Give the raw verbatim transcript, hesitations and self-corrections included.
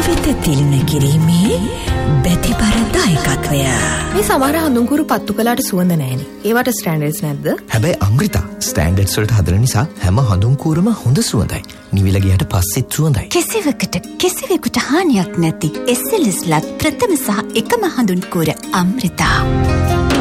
වෙත තිළින කිරීමේ බැතිබර දායකත්වය. මේ සමහර හඳුන්කුරු පත්තු කළාට සුවඳ නැහැනේ. ඒවට ස්ටෑන්ඩඩ්ස් නැද්ද? හැබැයි අමෘතා ස්ටෑන්ඩඩ්ස් වලට හදන නිසා හැම හඳුන්කුරම හොඳ සුවඳයි. නිවිල ගියට පස්සෙත් සුවඳයි. කෙසෙවකට කෙසෙවෙකුට හානියක් නැති එස් එල් එස් ලත් ප්‍රථම සහ එකම හඳුන්කුර අමෘතා.